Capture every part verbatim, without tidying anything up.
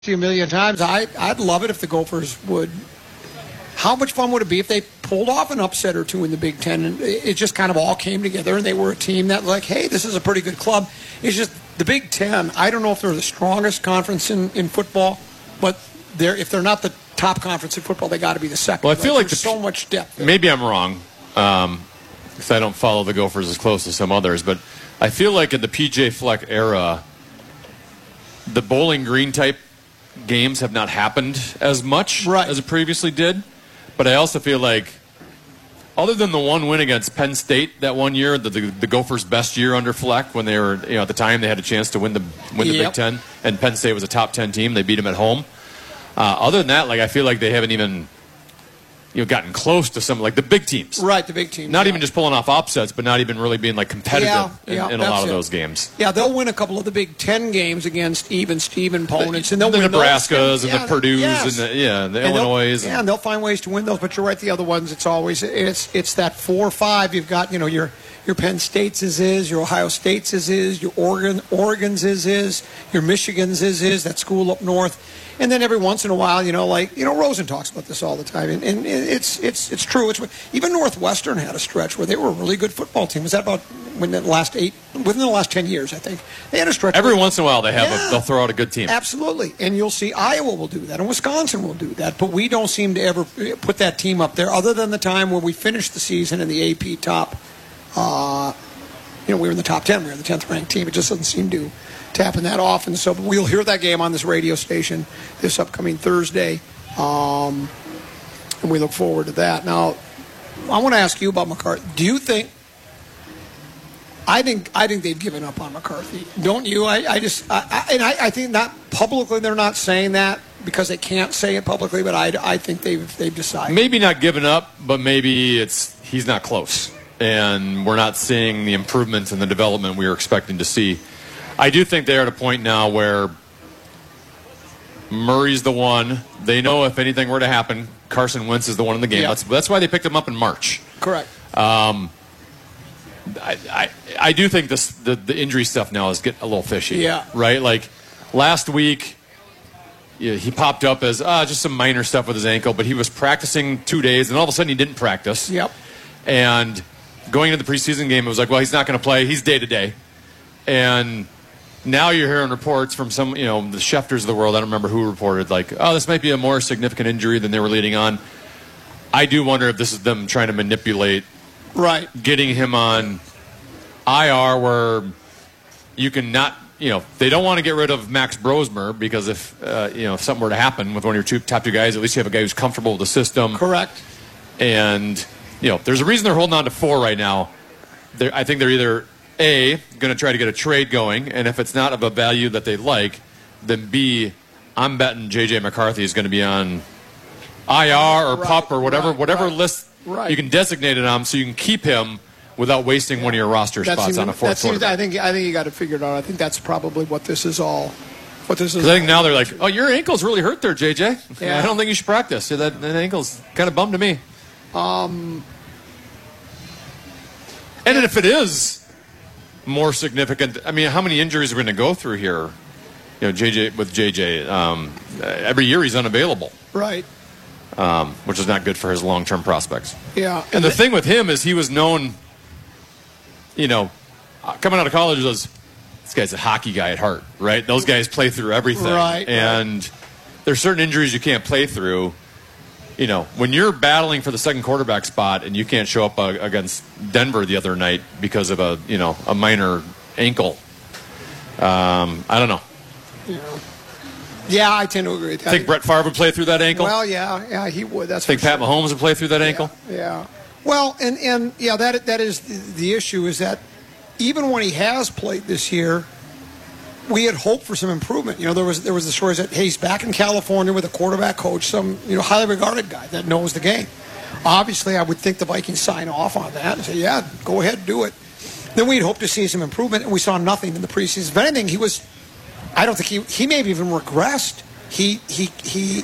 A million times. I, I'd love it if the Gophers would. How much fun would it be if they pulled off an upset or two in the Big Ten and it just kind of all came together and they were a team that, like, hey, this is a pretty good club. It's just the Big Ten. I don't know if they're the strongest conference in, in football, but they're if they're not the top conference in football, they got to be the second. Well, I feel like, like there's the, so much depth. There. Maybe I'm wrong um, because I don't follow the Gophers as close as some others, but I feel like in the P J Fleck era, the Bowling Green type games have not happened as much right. as it previously did. But I also feel like, other than the one win against Penn State that one year, the, the, the Gophers' best year under Fleck, when they were, you know, at the time they had a chance to win the win the yep. Big Ten, and Penn State was a top ten team, they beat them at home. Uh, other than that, like I feel like they haven't even, you know, gotten close to some like the big teams. Right, the big teams. Not yeah. even just pulling off upsets, but not even really being like competitive yeah, in, yeah, in a lot of it. those games. Yeah, they'll win a couple of the Big Ten games against even Steven opponents, and they'll the win Nebraskas those. and yeah, the Purdue's yes. and the, yeah, the and Illinois. Yeah, and they'll find ways to win those. But you're right, the other ones, it's always it's it's that four or five. You've got you know your your Penn State's is is, your Ohio State's is is, your Oregon Oregon's is is, your Michigan's is is, that school up north. And then every once in a while, you know, like, you know, Rosen talks about this all the time. And, and it's it's it's true. It's even Northwestern had a stretch where they were a really good football team. Was that about when the last eight, within the last ten years, I think. They had a stretch. Every where, once in a while they have yeah, a, they'll throw out a good team. Absolutely. And you'll see Iowa will do that and Wisconsin will do that. But we don't seem to ever put that team up there other than the time where we finished the season in the A P top. Uh, you know, we were in the top ten. We were the tenth ranked team. It just doesn't seem to happen that often. So we'll hear that game on this radio station this upcoming Thursday. Um, and we look forward to that. Now, I want to ask you about McCarthy. Do you think I think I think they've given up on McCarthy. Don't you? I, I just I, I, and I, I think not publicly they're not saying that because they can't say it publicly, but I, I think they've they've decided. Maybe not given up, but maybe it's he's not close. And we're not seeing the improvements and the development we were expecting to see. I do think they're at a point now where Murray's the one. They know if anything were to happen, Carson Wentz is the one in the game. Yep. That's, that's why they picked him up in March. Correct. Um, I, I I do think this the, the injury stuff now is getting a little fishy. Yeah. Right? Like last week, yeah, he popped up as uh, just some minor stuff with his ankle, but he was practicing two days, and all of a sudden he didn't practice. Yep. And going into the preseason game, it was like, well, he's not going to play. He's day to day. And now you're hearing reports from some, you know, the Schefters of the world. I don't remember who reported, like, oh, this might be a more significant injury than they were leading on. I do wonder if this is them trying to manipulate, right, getting him on I R where you can not, you know, they don't want to get rid of Max Brosmer because if, uh, you know, if something were to happen with one of your two, top two guys, at least you have a guy who's comfortable with the system. Correct. And, you know, there's a reason they're holding on to four right now. They're, I think they're either A, going to try to get a trade going, and if it's not of a value that they like, then B, I'm betting J J McCarthy is going to be on I R or right, PUP or whatever right, whatever right, list right. you can designate it on so you can keep him without wasting yeah. one of your roster that spots seems, on a fourth seems, quarterback. I think I think you got to figure it out. I think that's probably what this is all. What this is. I think now they're like, oh, your ankle's really hurt there, J J. Yeah. I don't think you should practice. Yeah, that, that ankle's kind of bummed to me. Um. And if it is more significant, I mean, how many injuries are we going to go through here? You know, J J with J J. Um, every year he's unavailable, right? Um, which is not good for his long-term prospects. Yeah. And the thing with him is he was known, you know, coming out of college was this guy's a hockey guy at heart, right? Those guys play through everything, right? And right. there's certain injuries you can't play through. You know, when you're battling for the second quarterback spot and you can't show up uh, against Denver the other night because of a, you know, a minor ankle, um, I don't know. Yeah. yeah, I tend to agree with that. Think Brett Favre would play through that ankle? Well, yeah, yeah, he would. That's Think for Pat sure. Mahomes would play through that yeah, ankle? Yeah. Well, and, and yeah, that that is the, the issue is that even when he has played this year, we had hoped for some improvement. You know, there was there was the stories that hey, he's back in California with a quarterback coach, some you know highly regarded guy that knows the game. Obviously, I would think the Vikings sign off on that and say, yeah, go ahead, do it. Then we'd hope to see some improvement, and we saw nothing in the preseason. If anything, he was. I don't think he he may have even regressed. He he he.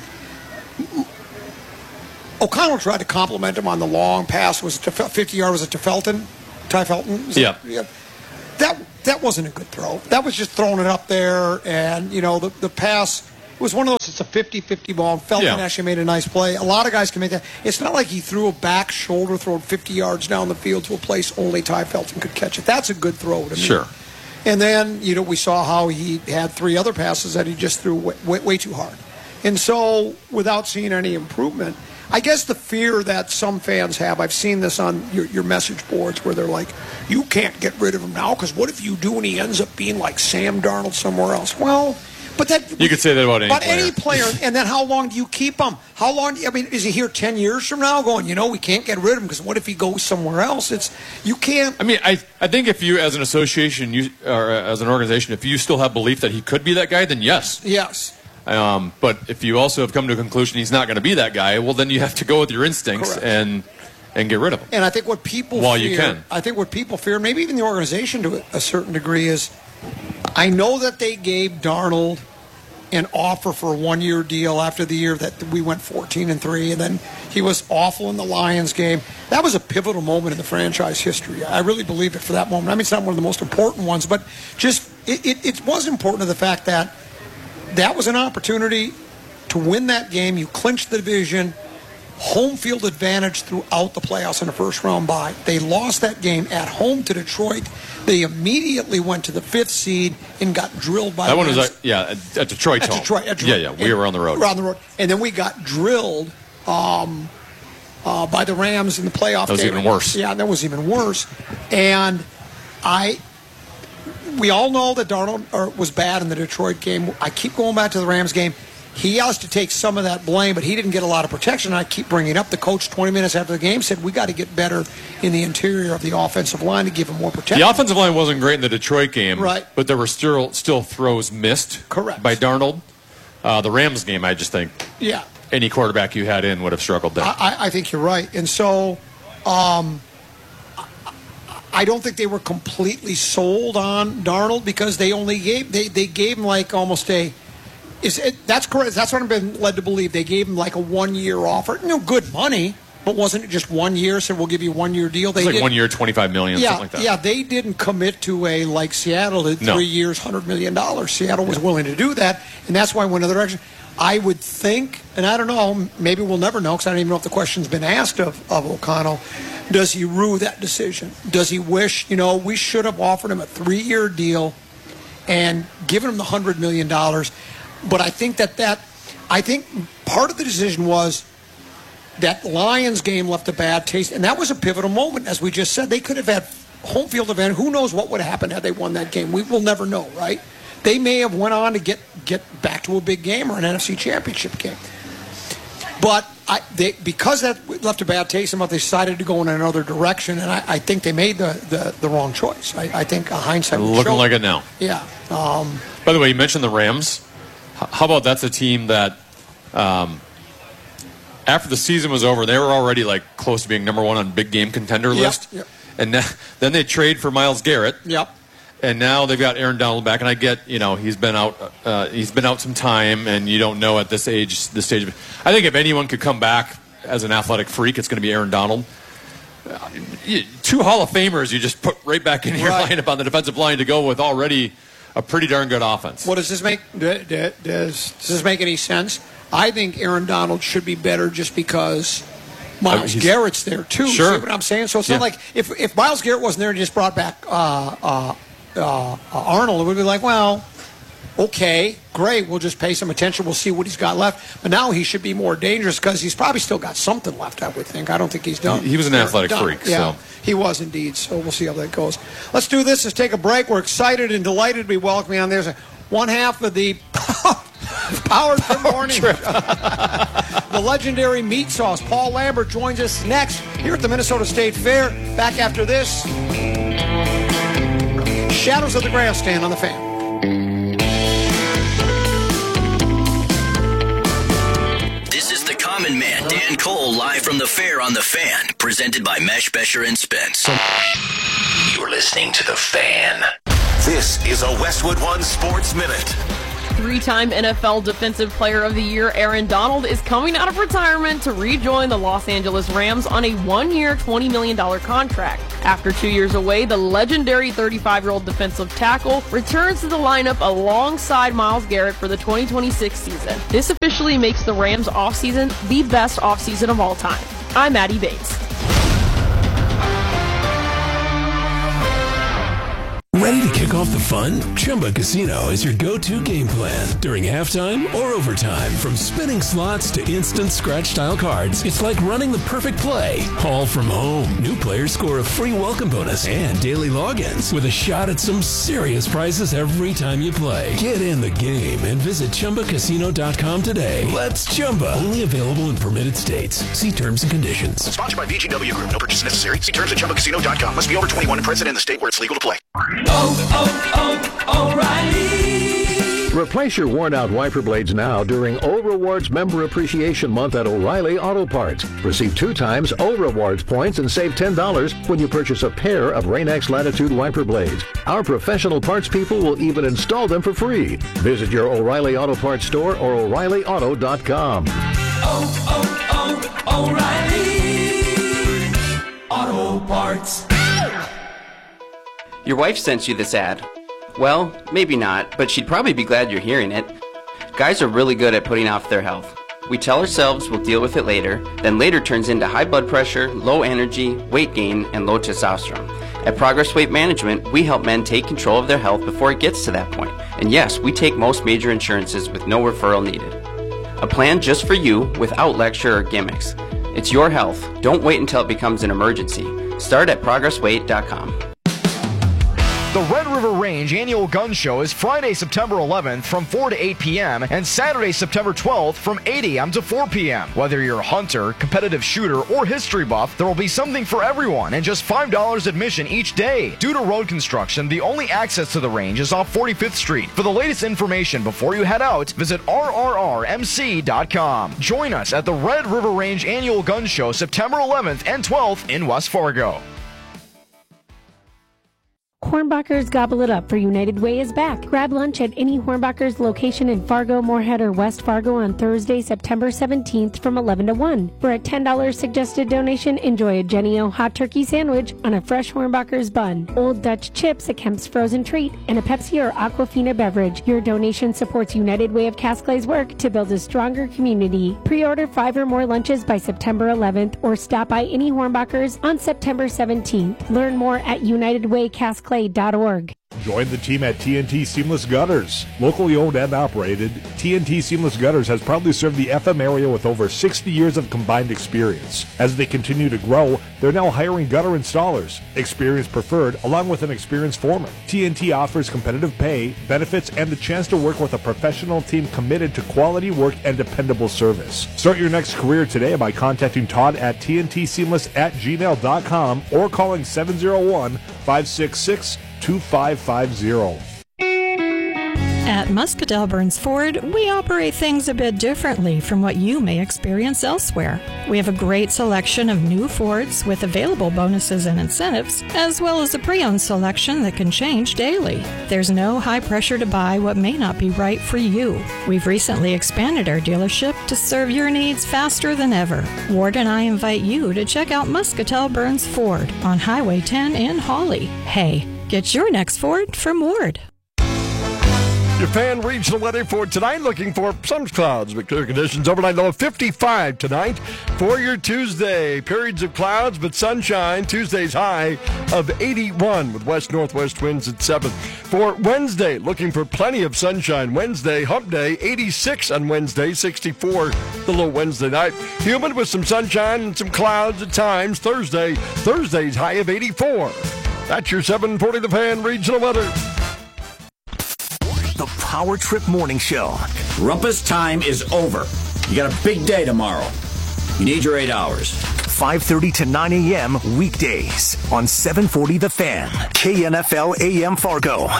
O'Connell tried to compliment him on the long pass. Was it fifty yard? Was it to Felton? Ty Felton? Yeah. yeah. That that wasn't a good throw. That was just throwing it up there, and you know the the pass it was one of those, it's a fifty-fifty ball. Felton Yeah. actually made a nice play. A lot of guys can make that. It's not like he threw a back shoulder throw fifty yards down the field to a place only Ty Felton could catch it. That's a good throw to me. Sure. And then, you know, we saw how he had three other passes that he just threw way, way, way too hard. And so, without seeing any improvement, I guess the fear that some fans have, I've seen this on your, your message boards where they're like, you can't get rid of him now because what if you do and he ends up being like Sam Darnold somewhere else? Well, but that You could say that about any but player. any player, and then how long do you keep him? How long? Do you, I mean, is he here ten years from now going, you know, we can't get rid of him because what if he goes somewhere else? It's you can't. I mean, I I think if you, as an association, you or as an organization, if you still have belief that he could be that guy, then yes. Yes. Um, but if you also have come to a conclusion he's not going to be that guy, well, then you have to go with your instincts Correct. and and get rid of him. And I think what people While fear, you can. I think what people fear, maybe even the organization to a certain degree, is I know that they gave Darnold an offer for a one-year deal after the year that we went fourteen and three, and then he was awful in the Lions game. That was a pivotal moment in the franchise history. I really believed it for that moment. I mean, it's not one of the most important ones, but just it, it, it was important to the fact that that was an opportunity to win that game. You clinched the division, home field advantage throughout the playoffs in a first round bye. They lost that game at home to Detroit. They immediately went to the fifth seed and got drilled by That the one was, Rams. uh, yeah, at, at Detroit's At home. Detroit, at Yeah, Detroit. yeah, we were on the road. We were on the road. And then we got drilled um, uh, by the Rams in the playoff That was game. even worse. Yeah, that was even worse. And I, we all know that Darnold or, was bad in the Detroit game. I keep going back to the Rams game. He has to take some of that blame, but he didn't get a lot of protection. I keep bringing up the coach twenty minutes after the game said we got to get better in the interior of the offensive line to give him more protection. The offensive line wasn't great in the Detroit game, Right. but there were still still throws missed Correct. by Darnold. Uh, the Rams game, I just think Yeah. any quarterback you had in would have struggled there. I, I think you're right. And so um, I don't think they were completely sold on Darnold because they only gave they, they gave him like almost a is it, that's correct. That's what I've been led to believe. They gave him like a one year offer. No good money, but wasn't it just one year? So we'll give you a one year deal. They It's like did, one year, twenty-five million, yeah, something like that. yeah. They didn't commit to a like Seattle did No. three years, hundred million dollars. Seattle was willing to do that, and that's why I went in the direction. I would think, and I don't know, maybe we'll never know because I don't even know if the question's been asked of, of O'Connell. Does he rue that decision? Does he wish, you know, we should have offered him a three-year deal and given him the one hundred million dollars? But I think that that, I think part of the decision was that Lions game left a bad taste, and that was a pivotal moment. As we just said, they could have had home field advantage. Who knows what would have happened had they won that game? We will never know, right? They may have went on to get, get back to a big game or an N F C championship game. But I, they, because that left a bad taste in them, they decided to go in another direction, and I, I think they made the, the, the wrong choice. I, I think hindsight would Looking show like it now. Yeah. Um, By the way, you mentioned the Rams. H- How about that's a team that, um, after the season was over, they were already like close to being number one on big game contender Yep, list, yep. and now, then they trade for Myles Garrett. yep. And now they've got Aaron Donald back, and I get, you know, he's been out, uh, he's been out some time, and you don't know at this age, this stage. I think if anyone could come back as an athletic freak, it's going to be Aaron Donald. Uh, you- two Hall of Famers, you just put right back in your Right. lineup on the defensive line to go with already a pretty darn good offense. What does this make? d- d- Does, does this make any sense? I think Aaron Donald should be better just because Myles he's- Garrett's there too. Sure. See what I'm saying? So it's Yeah. not like if if Myles Garrett wasn't there and just brought back uh, uh, uh, uh, Arnold, it would be like, well, okay, great. We'll just pay some attention. We'll see what he's got left. But now he should be more dangerous because he's probably still got something left. I would think. I don't think he's done. He- he was an athletic Done. freak, Yeah, so. he was indeed. So we'll see how that goes. Let's do this. Let's take a break. We're excited and delighted to be welcoming on. There's a, one half of the Powered Trip Morning. The legendary meat sauce. Paul Lambert joins us next here at the Minnesota State Fair. Back after this. Shadows of the Grandstand on the Fan. This is the Common Man, Dan Cole, live from the Fair on the Fan, presented by Mesh, Besher, and Spence. You're listening to the Fan. This is a Westwood One Sports Minute. Three-time N F L Defensive Player of the Year Aaron Donald is coming out of retirement to rejoin the Los Angeles Rams on a one-year, twenty million dollars contract. After two years away, the legendary thirty-five-year-old defensive tackle returns to the lineup alongside Myles Garrett for the twenty twenty-six season. This officially makes the Rams offseason the best offseason of all time. I'm Maddie Bates. Ready to kick off the fun? Chumba Casino is your go-to game plan during halftime or overtime. From spinning slots to instant scratch-style cards, it's like running the perfect play, all from home. New players score a free welcome bonus and daily logins with a shot at some serious prizes every time you play. Get in the game and visit Chumba Casino dot com today. Let's Chumba. Only available in permitted states. See terms and conditions. Sponsored by V G W Group. No purchase necessary. See terms at Chumba Casino dot com. Must be over twenty-one and present in the state where it's legal to play. Oh, oh, O'Reilly. Replace your worn-out wiper blades now during O Rewards Member Appreciation Month at O'Reilly Auto Parts. Receive two times O Rewards points and save ten dollars when you purchase a pair of Rain-X Latitude wiper blades. Our professional parts people will even install them for free. Visit your O'Reilly Auto Parts store or O'Reilly Auto dot com. Oh, oh, oh, O'Reilly Auto Parts. Your wife sent you this ad. Well, maybe not, but she'd probably be glad you're hearing it. Guys are really good at putting off their health. We tell ourselves we'll deal with it later, then later turns into high blood pressure, low energy, weight gain, and low testosterone. At Progress Weight Management, we help men take control of their health before it gets to that point. And yes, we take most major insurances with no referral needed. A plan just for you without lecture or gimmicks. It's your health. Don't wait until it becomes an emergency. Start at progress weight dot com. The Red River Range Annual Gun Show is Friday, September eleventh from four to eight p.m. and Saturday, September twelfth from eight a.m. to four p.m. Whether you're a hunter, competitive shooter, or history buff, there will be something for everyone and just five dollars admission each day. Due to road construction, the only access to the range is off forty-fifth Street. For the latest information before you head out, visit R R R M C dot com. Join us at the Red River Range Annual Gun Show September eleventh and twelfth in West Fargo. Hornbachers Gobble It Up for United Way is back. Grab lunch at any Hornbachers location in Fargo, Moorhead, or West Fargo on Thursday, September seventeenth from eleven to one. For a ten dollars suggested donation, enjoy a Jenny O hot turkey sandwich on a fresh Hornbachers bun, Old Dutch chips, a Kemp's frozen treat, and a Pepsi or Aquafina beverage. Your donation supports United Way of Casclay's work to build a stronger community. Pre-order five or more lunches by September eleventh or stop by any Hornbachers on September seventeenth. Learn more at united way casclay dot org. Join the team at T N T Seamless Gutters. Locally owned and operated, T N T Seamless Gutters has proudly served the F M area with over sixty years of combined experience. As they continue to grow, they're now hiring gutter installers, experience preferred, along with an experienced foreman. T N T offers competitive pay, benefits, and the chance to work with a professional team committed to quality work and dependable service. Start your next career today by contacting Todd at T N T Seamless at gmail dot com or calling seven oh one, five six six, two five five zero. At Muscatel Burns Ford, we operate things a bit differently from what you may experience elsewhere. We have a great selection of new Fords with available bonuses and incentives, as well as a pre-owned selection that can change daily. There's no high pressure to buy what may not be right for you. We've recently expanded our dealership to serve your needs faster than ever. Ward and I invite you to check out Muscatel Burns Ford on Highway ten in Hawley. Hey, get your next Ford from Ward. Your fan regional weather for tonight, looking for some clouds, but clear conditions. Overnight low of fifty-five tonight. For your Tuesday, periods of clouds but sunshine. Tuesday's high of eighty-one with west-northwest winds at seven. For Wednesday, looking for plenty of sunshine. Wednesday, hump day, eighty-six on Wednesday, sixty-four the low Wednesday night. Humid with some sunshine and some clouds at times. Thursday, Thursday's high of eighty-four. That's your seven forty The Fan regional weather. The Power Trip Morning Show. Rumpus time is over. You got a big day tomorrow. You need your eight hours. five thirty to nine a.m. weekdays on seven forty The Fan. K N F L A M Fargo.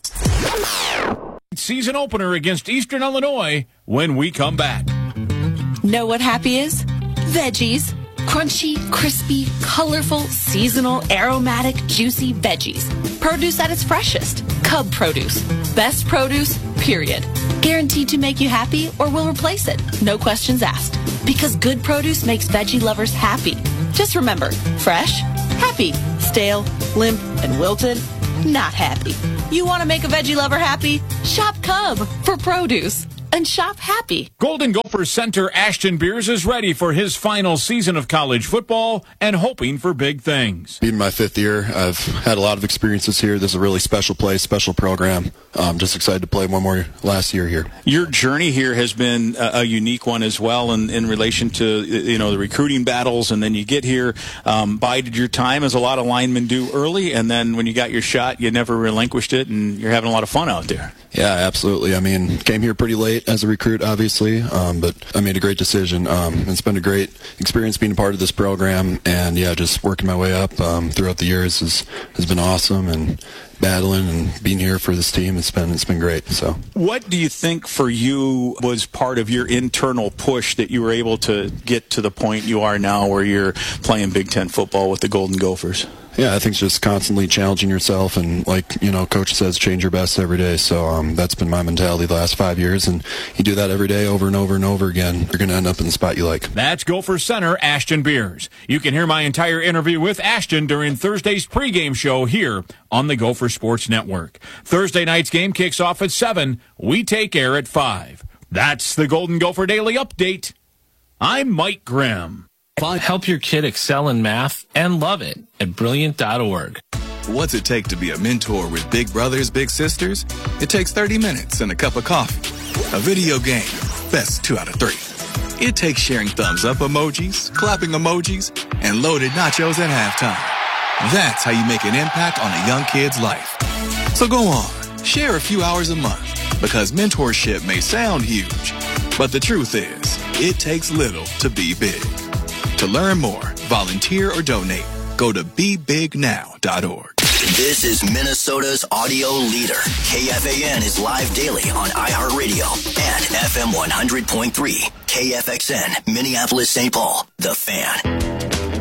Season opener against Eastern Illinois when we come back. Know what happy is? Veggies. Crunchy, crispy, colorful, seasonal, aromatic, juicy veggies. Produce at its freshest. Cub produce. Best produce, period. Guaranteed to make you happy or will replace it. No questions asked. Because good produce makes veggie lovers happy. Just remember, fresh, happy. Stale, limp, and wilted, not happy. You want to make a veggie lover happy? Shop Cub for produce. And shop happy. Golden Gopher center Ashton Beers is ready for his final season of college football and hoping for big things. Being my fifth year, I've had a lot of experiences here. This is a really special place, special program. I'm just excited to play one more last year here. Your journey here has been a, a unique one as well in, in relation to, you know, the recruiting battles, and then you get here, um, bided your time, as a lot of linemen do early, and then when you got your shot, you never relinquished it, and you're having a lot of fun out there. Yeah, absolutely. I mean, came here pretty late as a recruit, obviously, um, but I made a great decision. Um, it's been a great experience being a part of this program, and yeah, just working my way up um, throughout the years has has been awesome, and battling and being here for this team, it's been it's been great. So, what do you think for you was part of your internal push that you were able to get to the point you are now, where you're playing Big Ten football with the Golden Gophers? Yeah, I think it's just constantly challenging yourself, and like, you know, Coach says, change your best every day. So um, that's been my mentality the last five years, and you do that every day over and over and over again, you're going to end up in the spot you like. That's Gopher center Ashton Beers. You can hear my entire interview with Ashton during Thursday's pregame show here on the Gopher Sports Network. Thursday night's game kicks off at seven. We take air at five. That's the Golden Gopher Daily Update. I'm Mike Grimm. Help your kid excel in math and love it at brilliant dot org. What's it take to be a mentor with big brothers, big sisters? It takes thirty minutes and a cup of coffee. A video game, best two out of three. It takes sharing thumbs up emojis, clapping emojis, and loaded nachos at halftime. That's how you make an impact on a young kid's life. So go on, share a few hours a month, because mentorship may sound huge, but the truth is, it takes little to be big. To learn more, volunteer, or donate, go to be big now dot org. This is Minnesota's audio leader. K F A N is live daily on iHeartRadio and F M one hundred point three. K F X N, Minneapolis, Saint Paul, The Fan.